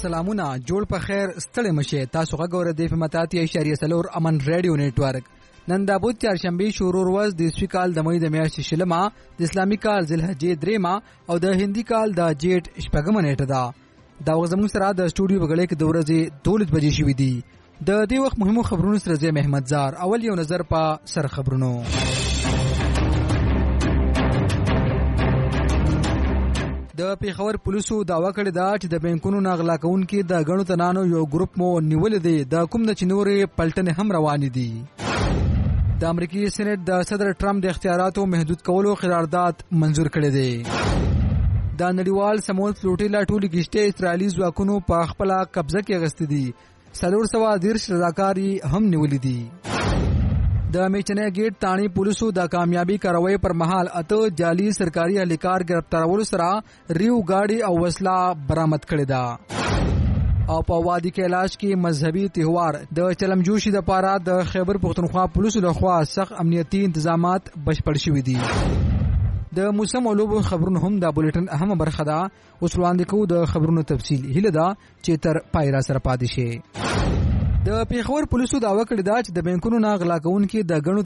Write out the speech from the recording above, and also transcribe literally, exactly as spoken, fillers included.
سلامونه جوړ په خیر ستړي مشه تاسو غوړې د فماتاتي اشاریه سلور امن رادیو نیټورک نن د بوت چهارشنبه شروع ورځ د سویکال د مې د میاشتې شلمه د اسلامي کال ذلحجې دریمه او د هندي کال د جیټ شپږمه نیټه ده دا وزمون سره د سټوډیو بغړې کې د ورځې دولت بجې شوې دي د دې وخت مهمو خبرونو سره زه محمد زار اول یو نظر په سر خبرونو د پیښور پولیسو داوا کړې ده چې د بانکونو ناغلا کوونکو د غنو تنانو یو ګروپ مو نیول دی د کوم د چنورې پلټنې هم روان دي د امریکای سېنات د صدر ټرمپ د اختیاراتو محدود کولو قرارداد منزور کړی دی د نړیوال سمول فلوټیلا ټولي کشته اسرائیلي ځواکونو په خپل قبضه کې غستې دي سلور سوا دیرش رضاکاری هم نیولې دي د میچنه گیټ تانی پولیسو د کامیابی کاروي پر مهال اته جعلي سرکاري اهلکار گرفتارولو سره ریو گاډي او وسله برآمد کړې ده او په وادي کیلاش کې مذهبي تهوار د چلمجوشي د پاره د خیبر پختونخوا پولیسو لخوا سخت امنیتي تنظیمات بشپړ شوي دي د موسم اولوب خبرونه هم د بولټن اهم برخه ده اوس وړاندې کوو د خبرونو تفصیل هله ده چې تر پایرا سره پاتې شي د پیښور پولیسو داوا کړې ده چې د بانکونو ناغلا کوونکو د غنو